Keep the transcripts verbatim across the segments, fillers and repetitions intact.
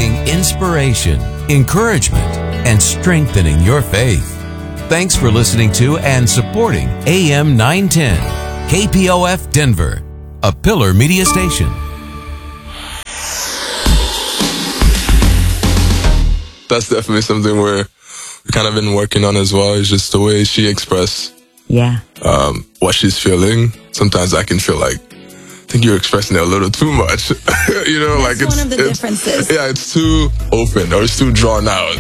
providing inspiration, encouragement, and strengthening your faith. Thanks for listening to and supporting A M nine ten, K P O F Denver, a Pillar Media station. That's definitely something where we've kind of been working on as well. Is just the way she expressed yeah. um, what she's feeling. Sometimes I can feel like, I think you're expressing it a little too much. you know, That's like it's one of the it's, differences. Yeah, it's too open or it's too drawn out.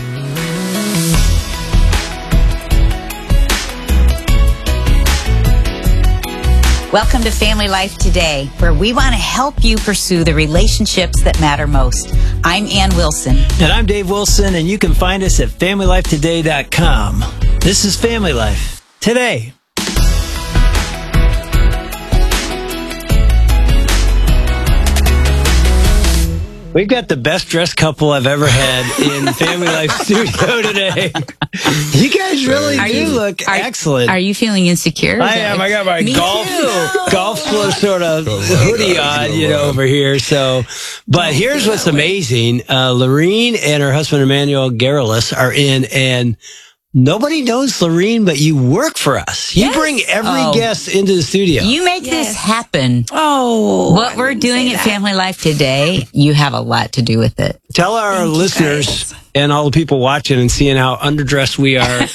Welcome to Family Life Today, where we want to help you pursue the relationships that matter most. I'm Ann Wilson. And I'm Dave Wilson, and you can find us at family life today dot com. This is Family Life Today. We've got the best dressed couple I've ever had in Family Life Studio today. You guys really Are do you, look are, excellent. Are you feeling insecure? I am. I got my Me golf too. golf sort of Oh, hoodie God, on, you know, over here. So, but here's what's amazing: uh, Lorene and her husband Emmanuel Garrellis are in, and nobody knows Lorene, but you work for us. You Yes. bring every Oh. guest into the studio. You make Yes. this happen. Oh, What I we're wouldn't doing say at that. Family Life Today, you have a lot to do with it. Tell our Thank you, listeners guys. and all the people watching and seeing how underdressed we are.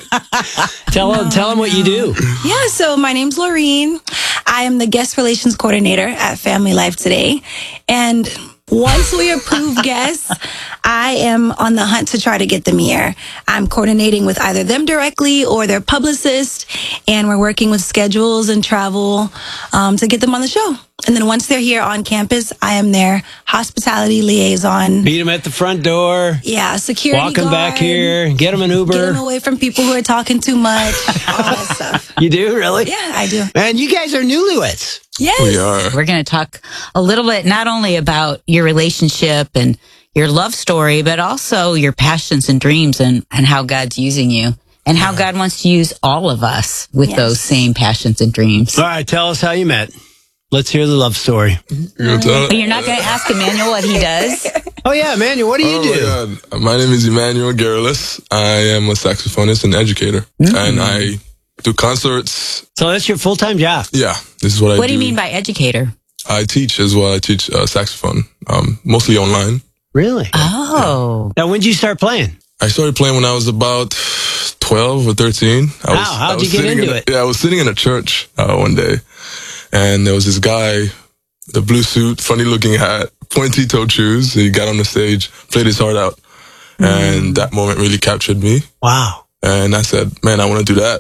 tell them, tell them what you do. Yeah, so my name's Laureen. I am the guest relations coordinator at Family Life Today. And once we approve guests, I am on the hunt to try to get them here. I'm coordinating with either them directly or their publicist, and we're working with schedules and travel um, to get them on the show. And then once they're here on campus, I am their hospitality liaison. Meet them at the front door. Yeah, security Walk them back guard, here. Get them an Get them Uber. away from people who are talking too much. All that stuff. You do, really? Yeah, I do. And you guys are newlyweds. Yes. We are. We're going to talk a little bit not only about your relationship and your love story, but also your passions and dreams and, and how God's using you and how God wants to use all of us with Yes. those same passions and dreams. All right, tell us how you met. Let's hear the love story. You know, tell- But you're not going to ask Emmanuel what he does? Oh, yeah, Emmanuel, what do you Oh, do? yeah. My name is Emmanuel Garrellis. I am a saxophonist and educator. And I do concerts. So that's your full-time job. Yeah, this is what I do. What do you mean by educator? I teach as well. I teach uh, saxophone, um, mostly online. Really? Oh. Now, when did you start playing? I started playing when I was about twelve or thirteen. I was, How? How'd I was you get sitting into in a- it? Yeah, I was sitting in a church uh, one day, and there was this guy, the blue suit, funny looking hat, pointy toe shoes. He got on the stage, played his heart out, and that moment really captured me. Wow. And I said, man, I want to do that.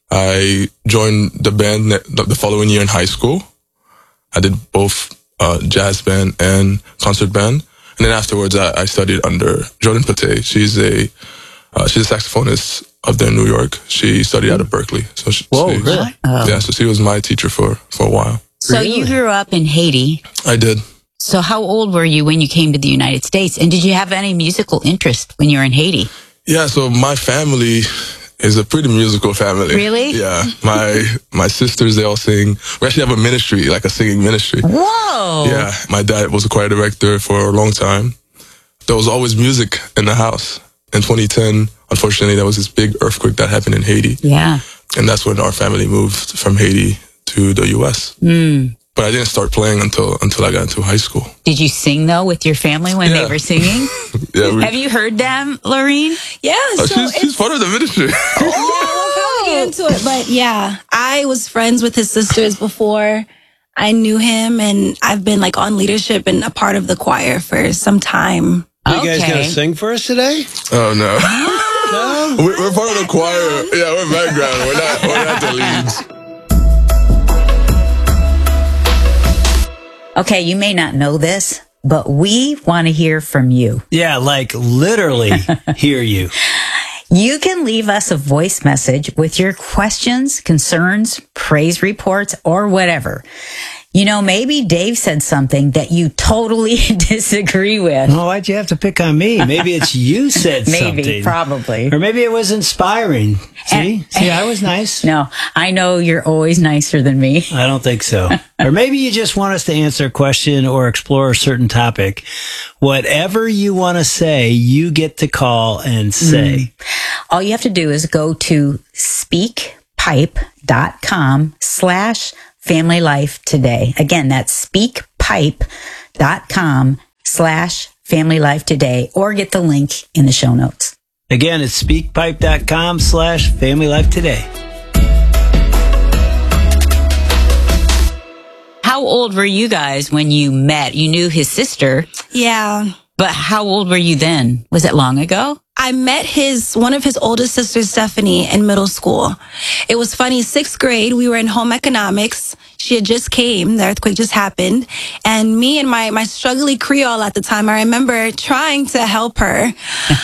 I joined the band ne- the following year in high school. I did both uh, jazz band and concert band. And then afterwards, I, I studied under Jordan Pate. She's a uh, she's a saxophonist up there in New York. She studied out of Berkeley. So she, Whoa, she- really? Yeah, so she was my teacher for, for a while. So you grew up in Haiti. I did. So how old were you when you came to the United States? And did you have any musical interest when you were in Haiti? Yeah, so my family is a pretty musical family. Really? Yeah. My my sisters, they all sing. We actually have a ministry, like a singing ministry. Whoa. Yeah, my dad was a choir director for a long time. There was always music in the house. In twenty ten, unfortunately, there was this big earthquake that happened in Haiti. Yeah. And that's when our family moved from Haiti to the U S. Mm. But I didn't start playing until until I got into high school. Did you sing, though, with your family when Yeah. they were singing? Yeah, we, Have you heard them, Laureen? Yeah, oh, so she's, it's, she's part of the ministry. yeah, we'll probably get into it. But yeah, I was friends with his sisters before I knew him, and I've been like on leadership and a part of the choir for some time. Are you guys Okay. going to sing for us today? Oh, no. No? We're, we're part of the choir. Yeah, we're background. We're not, we're not the leads. Okay, you may not know this, but we want to hear from you. Yeah, like literally hear you. You can leave us a voice message with your questions, concerns, praise reports, or whatever. You know, maybe Dave said something that you totally disagree with. Well, why'd you have to pick on me? Maybe it's you said Maybe, something. probably. Or maybe it was inspiring. See? And- See, I was nice. No, I know you're always nicer than me. I don't think so. Or maybe you just want us to answer a question or explore a certain topic. Whatever you want to say, you get to call and say. Mm. All you have to do is go to speakpipe.com slash family life today. Again, that's speakpipe.com slash family life today, or get the link in the show notes. Again, it's speakpipe.com slash family life today. How old were you guys when you met? You knew his sister, Yeah. but how old were you then? Was it long ago? I met his, one of his oldest sisters, Stephanie, in middle school. It was funny, sixth grade, we were in home economics. She had just came, the earthquake just happened. And me and my, my struggly Creole at the time, I remember trying to help her.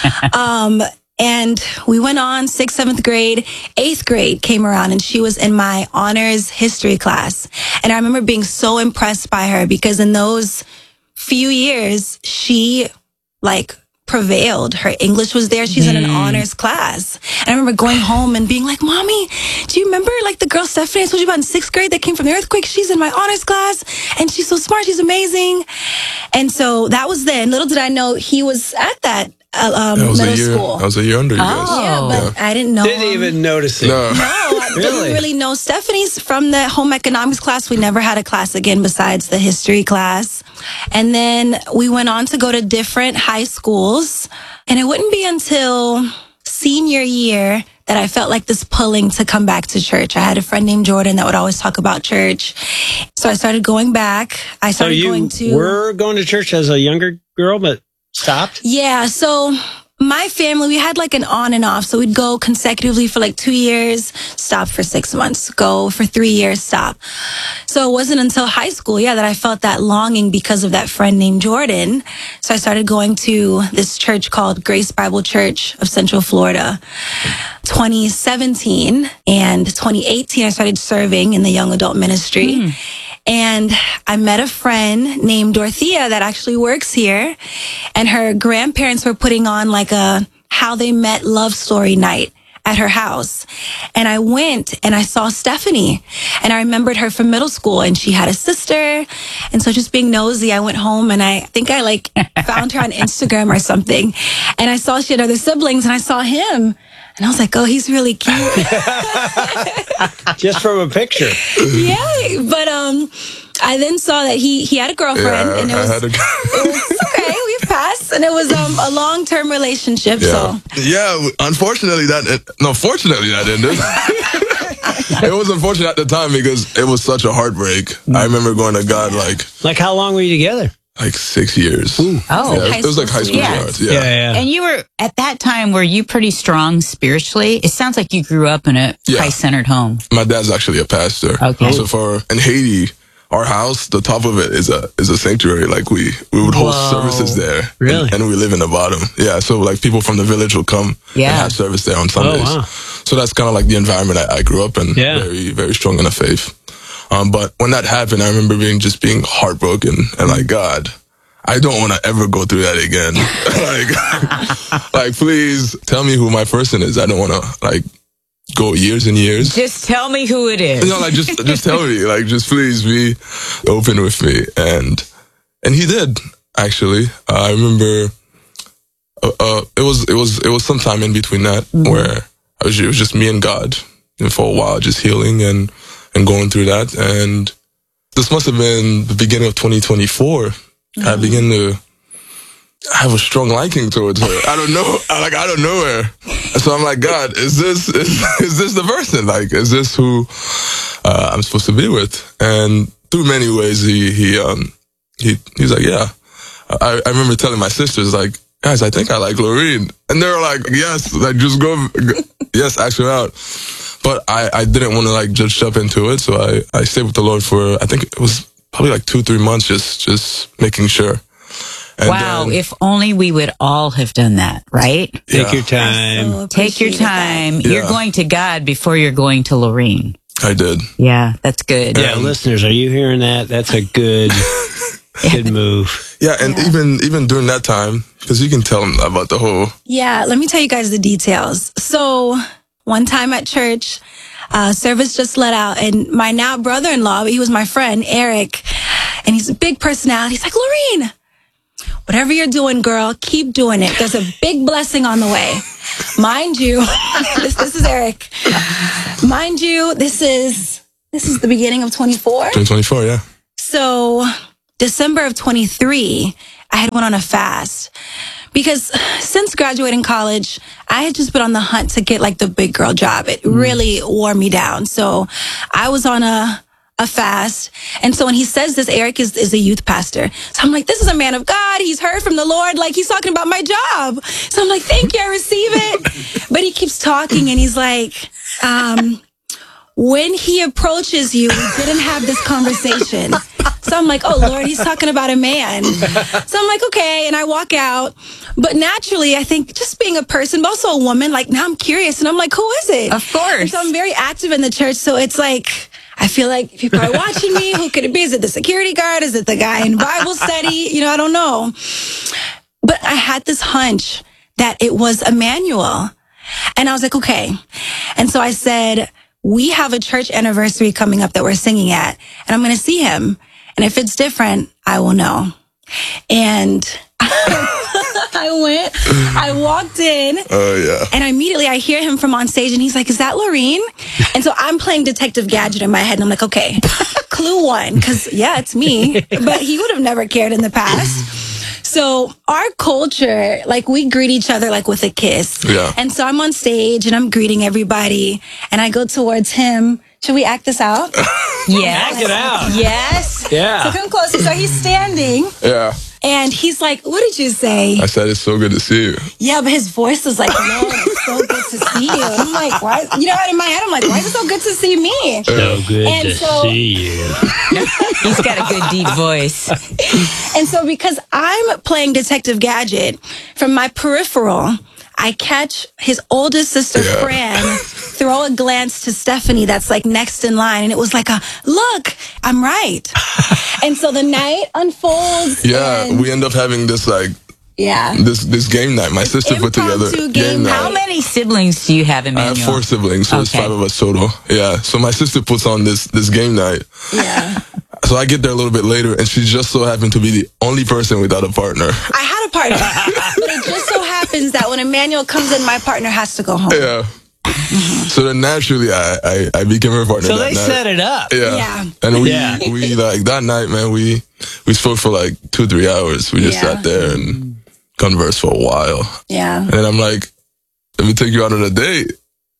um, and we went on sixth, seventh grade, eighth grade came around, and she was in my honors history class. And I remember being so impressed by her because in those few years, she like prevailed. Her English was there. She's mm. in an honors class. And I remember going home and being like, Mommy, do you remember like the girl Stephanie I told you about in sixth grade that came from the earthquake? She's in my honors class and she's so smart. She's amazing. And so that was then. Little did I know he was at that uh, um, that was middle a year, school. I was a year under you guys. Oh. Yeah, but Yeah. I didn't know Didn't him. even notice it. No. No, I Really? didn't really know. Stephanie's from the home economics class. We never had a class again besides the history class. And then we went on to go to different high schools. And it wouldn't be until senior year that I felt like this pulling to come back to church. I had a friend named Jordan that would always talk about church. So I started going back. I So started you going to... were going to church as a younger girl, but stopped? Yeah, so my family, we had like an on and off. So we'd go consecutively for like two years, stop for six months, go for three years, stop. So it wasn't until high school, yeah, that I felt that longing because of that friend named Jordan. So I started going to this church called Grace Bible Church of Central Florida. twenty seventeen and twenty eighteen, I started serving in the young adult ministry. Mm. And I met a friend named Dorothea that actually works here. And her grandparents were putting on like a how they met love story night at her house. And I went and I saw Stephanie. And I remembered her from middle school. And she had a sister. And so just being nosy, I went home and I think I like found her on Instagram or something. And I saw she had other siblings and I saw him. And I was like, oh, he's really cute. Just from a picture. Yeah, but um, I then saw that he he had a girlfriend, Yeah, and it I was, had a it was okay. We've passed, and it was um a long term relationship. Yeah. So Yeah, unfortunately that it, no, fortunately that ended. It was unfortunate at the time because it was such a heartbreak. I remember going to God like Like, how long were you together? like six years. Oh. Yeah, it was like high school Yeah. yards. Yeah. Yeah, yeah. And you were, at that time, were you pretty strong spiritually? It sounds like you grew up in a Yeah. Christ-centered home. My dad's actually a pastor. Okay. So for in Haiti, our house, the top of it is a is a sanctuary. Like we we would host Whoa. services there. Really? And, and we live in the bottom. Yeah. So like people from the village will come Yeah. and have service there on Sundays. wow. So that's kind of like the environment I, I grew up in. Yeah. Very very strong in the faith. Um, but when that happened, I remember being just being heartbroken and like, God, I don't want to ever go through that again. like, like, please tell me who my person is. I don't want to like go years and years. Just tell me who it is. You know, like just just tell me, like just please be open with me, and and he did actually. Uh, I remember uh, uh, it was it was it was sometime in between that mm-hmm. where I was it was just me and God and for a while, just healing and and going through that, and this must have been the beginning of twenty twenty-four. Mm-hmm. I began to have a strong liking towards her. I don't know, like I don't know her, so I'm like, God, is this is, is this the person? Like, is this who uh, I'm supposed to be with? And through many ways, he he um he he's like, yeah. I, I remember telling my sisters like, guys, I think I like Lorene, and they were like, yes, like just go, go yes, ask her out. But I I didn't want to like just jump into it, so I I stayed with the Lord for I think it was probably like two three months, just just making sure. And wow, then, if only we would all have done that, right? Take yeah. your time. so Take your appreciated that. time. Yeah. You're going to God before you're going to Lorene. I did. Yeah, that's good. Yeah, Um, listeners, are you hearing that? That's a good, good move. Yeah, and Yeah. even even during that time, because you can tell them about the whole. Yeah, let me tell you guys the details. So one time at church, uh, service just let out, and my now brother-in-law, he was my friend, Eric, and he's a big personality. He's like, Lorene, whatever you're doing, girl, keep doing it. There's a big blessing on the way. Mind you, this, this is Eric. Mind you, this is this is the beginning of twenty-four. twenty twenty-four, yeah. So December of twenty-three, I had went on a fast because since graduating college, I had just been on the hunt to get like the big girl job. It really wore me down. So I was on a a fast. And so when he says this, Eric is, is a youth pastor. So I'm like, this is a man of God. He's heard from the Lord. Like, he's talking about my job. So I'm like, thank you. I receive it. But he keeps talking and he's like, um, when he approaches you, we didn't have this conversation. So I'm like, oh, Lord, he's talking about a man. So I'm like, okay. And I walk out. But naturally, I think just being a person, but also a woman, like now I'm curious. And I'm like, who is it? Of course. And so I'm very active in the church. So it's like, I feel like people are watching me. Who could it be? Is it the security guard? Is it the guy in Bible study? You know, I don't know. But I had this hunch that it was Emmanuel. And I was like, okay. And so I said, we have a church anniversary coming up that we're singing at, and I'm going to see him. And if it's different, I will know. And I went, I walked in. Oh, yeah. And immediately I hear him from on stage and he's like, is that Lorene? And so I'm playing Detective Gadget in my head and I'm like, okay, clue one. Because, yeah, it's me. But he would have never cared in the past. So our culture, like we greet each other like with a kiss. Yeah. And so I'm on stage and I'm greeting everybody and I go towards him. Should we act this out? Yes. Act it out. Yes. Yeah. So come closer. So he's standing Yeah. and he's like, what did you say? I said, it's so good to see you. Yeah, but his voice was like, no, it's so good to see you. And I'm like, why? You know, in my head, I'm like, why is it so good to see me? So good And to so- see you. He's got a good deep voice. And so because I'm playing Detective Gadget, from my peripheral, I catch his oldest sister, Yeah. Fran, throw a glance to Stephanie that's like next in line. And it was like a, look, I'm right. And so the night unfolds. Yeah, and- we end up having this, like, yeah. this this game night. My sister put together impromptu game night. How many siblings do you have, I Emmanuel? have four siblings, so it's Okay. five of us total. Yeah, so my sister puts on this this game night. Yeah. So I get there a little bit later, and she just so happened to be the only person without a partner. I had a partner, but it just so happens that when Emmanuel comes in, my partner has to go home. Yeah. So then naturally, I, I, I became her partner So that they night. set it up. Yeah. Yeah. And we, Yeah. we like that night, man, we, we spoke for like two, three hours. We just Yeah. sat there and conversed for a while. Yeah. And then I'm like, let me take you out on a date.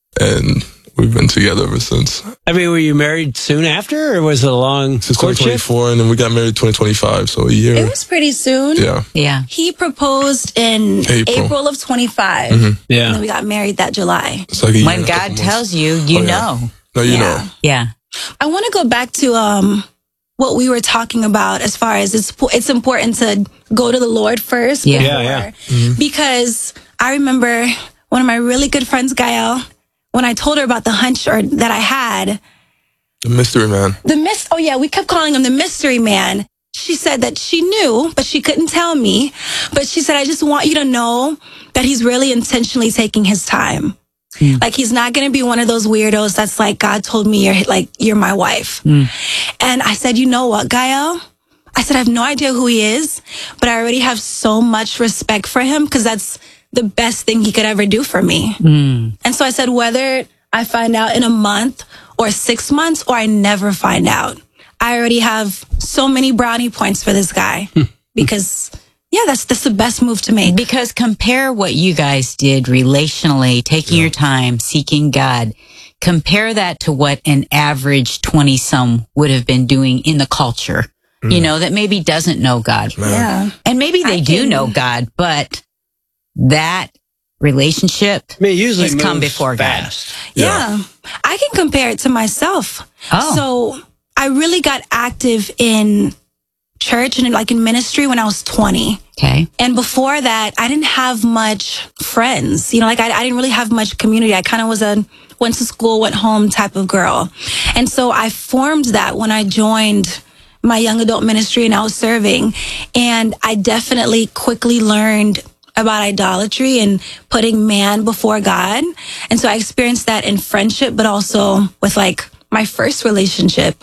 And we've been together ever since. I mean, were you married soon after, or was it a long Since courtship? twenty twenty-four, and then we got married twenty twenty-five, so a year. It was pretty soon. Yeah. Yeah. He proposed in April. April, of twenty-five. And then Yeah. we got married that July. It's like a year When and a couple God months. tells you, you Oh, yeah. know. No, you Yeah. know. Yeah. I want to go back to um what we were talking about as far as it's it's important to go to the Lord first. Yeah. Yeah, yeah. before- Because I remember one of my really good friends, Gael, when I told her about the hunch or that I had, The mystery man. the mist. Oh yeah, we kept calling him the mystery man. She said that she knew, but she couldn't tell me. But she said, I just want you to know that he's really intentionally taking his time. Like he's not going to be one of those weirdos that's like, God told me you're like, you're my wife. And I said, you know what, Gael? I said, I have no idea who he is, but I already have so much respect for him because that's the best thing he could ever do for me. And so I said, whether I find out in a month or six months or I never find out, I already have so many brownie points for this guy because, yeah, that's, that's the best move to make. Because compare what you guys did relationally, taking your time, seeking God. Compare that to what an average twenty-some would have been doing in the culture, you know, that maybe doesn't know God. Yeah. And maybe they I do can- know God, but that relationship I mean, it usually has come moves before God. fast. Yeah. I can compare it to myself. Oh. So I really got active in church and like in ministry when I was twenty. Okay. And before that, I didn't have much friends. You know, like I, I didn't really have much community. I kind of was a went to school, went home type of girl. And so I formed that when I joined my young adult ministry and I was serving. And I definitely quickly learned about idolatry and putting man before God. And so I experienced that in friendship, but also with like my first relationship.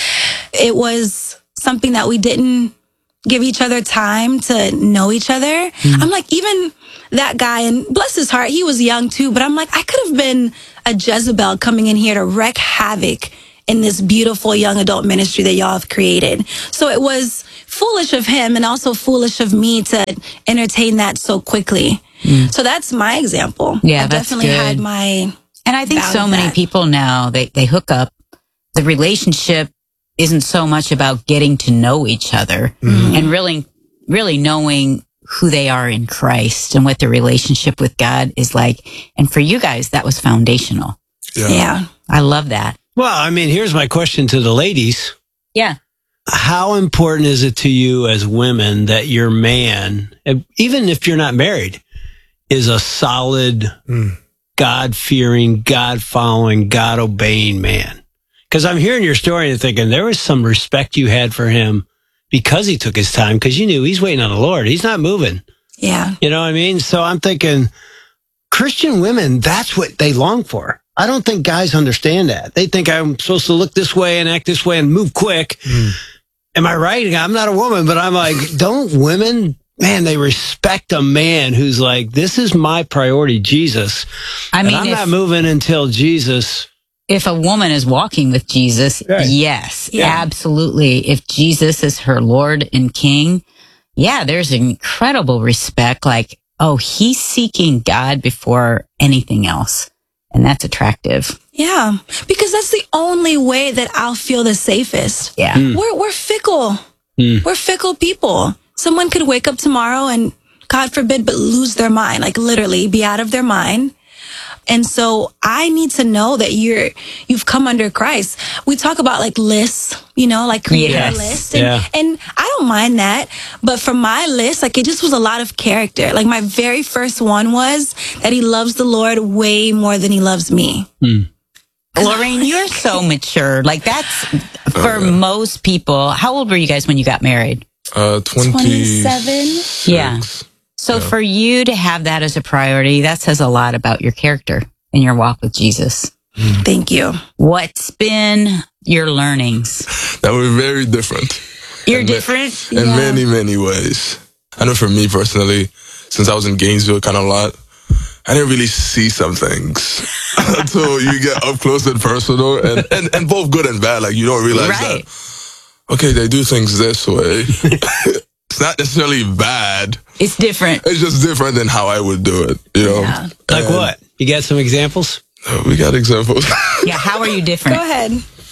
It was something that we didn't give each other time to know each other. Mm. I'm like, even that guy, and bless his heart, he was young too, but I'm like, I could have been a Jezebel coming in here to wreak havoc in this beautiful young adult ministry that y'all have created. So it was foolish of him and also foolish of me to entertain that so quickly. Mm. So that's my example. Yeah, I that's definitely good. had my And I think bout so of many that. people now, they, they hook up. The relationship isn't so much about getting to know each other mm-hmm. and really, really knowing who they are in Christ and what their relationship with God is like. And for you guys, that was foundational. Yeah. Yeah. I love that. Well, I mean, here's my question to the ladies. Yeah. How important is it to you as women that your man, even if you're not married, is a solid, mm. God-fearing, God-following, God-obeying man? Because I'm hearing your story and thinking there was some respect you had for him because he took his time, because you knew he's waiting on the Lord. He's not moving. Yeah. You know what I mean? So I'm thinking Christian women, that's what they long for. I don't think guys understand that. They think I'm supposed to look this way and act this way and move quick. Mm. Am I right? I'm not a woman, but I'm like, don't women, man, they respect a man who's like, this is my priority, Jesus. I mean, and I'm if, not moving until Jesus. If a woman is walking with Jesus, right. yes, Yeah. absolutely. If Jesus is her Lord and King, yeah, there's incredible respect. Like, oh, he's seeking God before anything else. And that's attractive. Yeah, because that's the only way that I'll feel the safest. Yeah. Mm. We're we're fickle. Mm. We're fickle people. Someone could wake up tomorrow and, God forbid, but lose their mind, like literally be out of their mind. And so I need to know that you're, you've come under Christ. We talk about like lists, you know, like creating Yes. a list. And, Yeah. and I don't mind that. But for my list, like it just was a lot of character. Like my very first one was that he loves the Lord way more than he loves me. Mm. Lorraine, you're so mature. Like that's for most people. How old were you guys when you got married? Uh, twenty-seven Yeah. So Yeah. for you to have that as a priority, that says a lot about your character and your walk with Jesus. Thank you. What's been your learnings? That were very different. You're In ma- different? in Yeah. many, many ways. I know for me personally, since I was in Gainesville kind of a lot, I didn't really see some things until you get up close and personal, and, and, and both good and bad. Like you don't realize Right. that, okay, they do things this way. It's not necessarily bad. It's different. It's just different than how I would do it, you know? Yeah. Like And, what? You got some examples? uh, We got examples. Yeah. How are you Go different? ahead.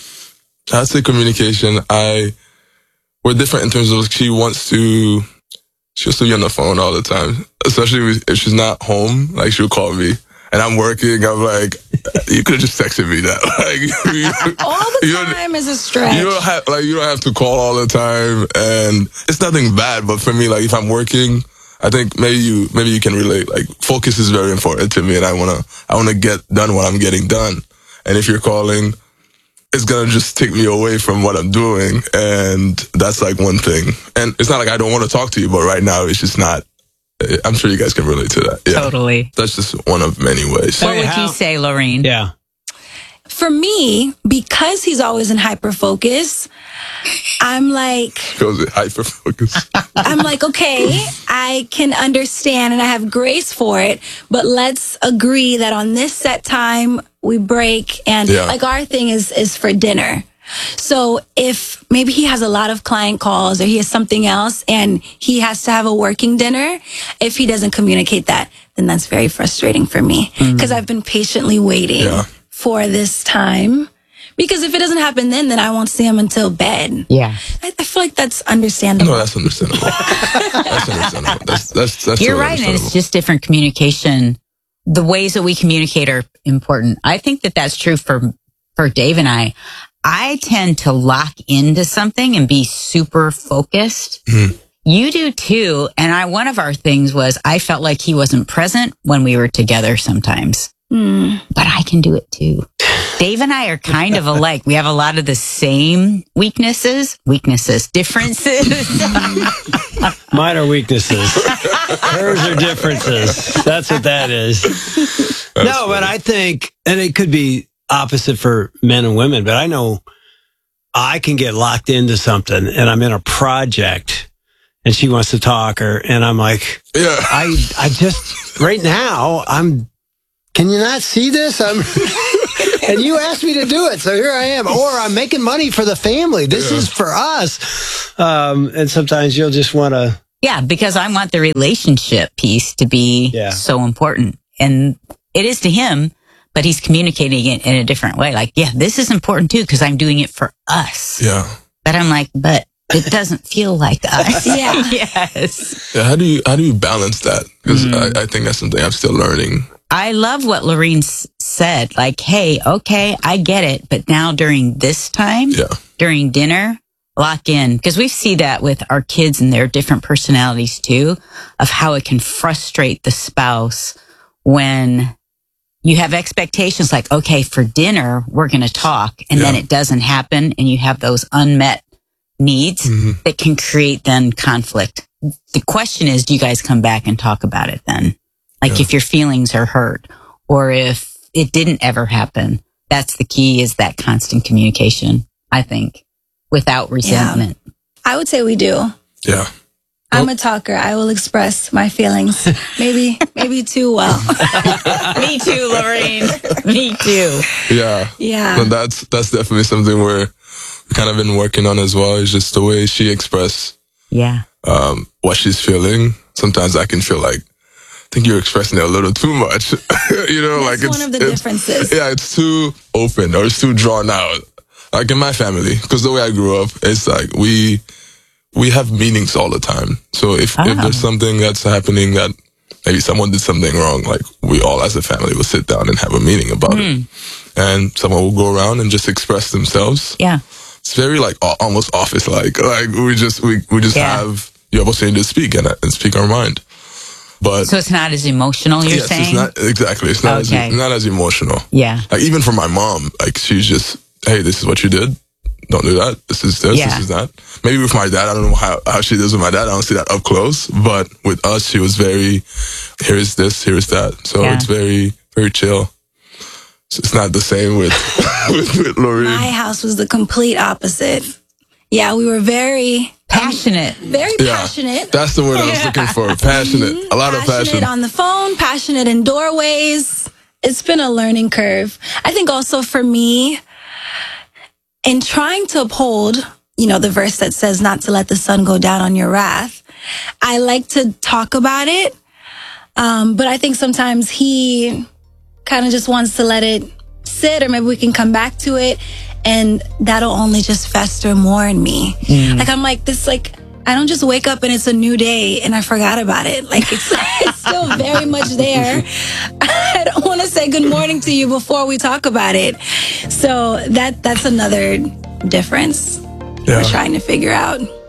I'd say communication. I, we're different in terms of she wants to, she wants to be on the phone all the time, especially if she's not home. Like she'll call me and I'm working. I'm like, you could have just texted me that. Like, you, All the you don't- time is a stretch. You don't have like you don't have to call all the time, and it's nothing bad. But for me, like if I'm working, I think maybe you maybe you can relate. Like focus is very important to me, and I wanna I wanna get done what I'm getting done. And if you're calling, it's gonna just take me away from what I'm doing, and that's like one thing. And it's not like I don't want to talk to you, but right now it's just not. I'm sure you guys can relate to that. Yeah, Totally. that's just one of many ways. What would how- you say, Lorraine? Yeah. For me, because he's always in hyper focus, I'm like, Goes hyper focus. I'm like, okay, I can understand and I have grace for it, but let's agree that on this set time we break, and Yeah. like our thing is is for dinner. So if maybe he has a lot of client calls or he has something else and he has to have a working dinner, if he doesn't communicate that, then that's very frustrating for me because I've been patiently waiting Yeah. for this time. Because if it doesn't happen then, then I won't see him until bed. Yeah. I, I feel like that's understandable. No, that's understandable. That's understandable. That's that's that's You're totally right. And understandable. it's just different communication. The ways that we communicate are important. I think that that's true for, for Dave and I. I tend to lock into something and be super focused. Mm-hmm. You do too. And I, one of our things was I felt like he wasn't present when we were together sometimes. mm. but I can do it too. Dave and I are kind of alike. We have a lot of the same weaknesses, weaknesses, differences. Mine are weaknesses. Hers are differences. That's what that is. That's no, funny. but I think, and it could be opposite for men and women, but I know I can get locked into something and I'm in a project and she wants to talk or, and I'm like, Yeah. I, I just, right now, I'm, can you not see this? I'm, and you asked me to do it. So here I am. Or I'm making money for the family. This Yeah. is for us. Um, and sometimes you'll just want to, Yeah, because I want the relationship piece to be Yeah. so important. And it is to him, but he's communicating it in a different way. Like, yeah, this is important too, because I'm doing it for us. Yeah. But I'm like, but it doesn't feel like us. Yeah. Yes. Yeah. How do you how do you balance that? Because Mm. I, I think that's something I'm still learning. I love what Lorene s- said. Like, hey, okay, I get it. But now during this time, Yeah. during dinner, lock in. Because we see that with our kids and their different personalities too, of how it can frustrate the spouse when you have expectations like, okay, for dinner, we're going to talk. And then Yeah. it doesn't happen. And you have those unmet needs Mhm. that can create then conflict. The question is, do you guys come back and talk about it then? Like Yeah. if your feelings are hurt or if it didn't ever happen, that's the key, is that constant communication, I think, without resentment. I would say we do. Yeah. I'm a talker. I will express my feelings. Maybe, maybe too well. Me too, Lorene. Me too. Yeah. Yeah. And that's that's definitely something we're kind of been working on as well. Is just the way she express Yeah. um, what she's feeling. Sometimes I can feel like, I think you're expressing it a little too much. you know, That's like it's one of the it's- differences. Yeah, it's too open or it's too drawn out. Like in my family, because the way I grew up, it's like we we have meetings all the time. So if, if Ah. there's something that's happening that maybe someone did something wrong, like we all as a family will sit down and have a meeting about it. And someone will go around and just express themselves. Yeah. It's very like al- almost office like. Like we just we, we just Yeah. have the opportunity to speak and, and speak our mind. But So it's not as emotional, you're yes, saying? it's not exactly. It's not Okay. as not as emotional. Yeah. Like even for my mom, like she's just, hey, this is what you did. Don't do that. This is this. Yeah. This is that. Maybe with my dad, I don't know how, how she does with my dad. I don't see that up close. But with us, she was very, here's this, here's that. So Yeah. it's very, very chill. So it's not the same with with, with Lorene. My house was the complete opposite. Yeah, we were very, Passionate. very Yeah, passionate. that's the word I was looking for. Passionate. A lot of passionate passion. on the phone, passionate in doorways. It's been a learning curve. I think also for me, in trying to uphold, you know, the verse that says not to let the sun go down on your wrath, I like to talk about it. Um, but I think sometimes he kind of just wants to let it sit, or maybe we can come back to it, and that'll only just fester more in me. Like I'm like this, like I don't just wake up and it's a new day and I forgot about it. Like it's, it's still very much there. I don't want to say good morning to you before we talk about it. So that that's another difference Yeah. we're trying to figure out.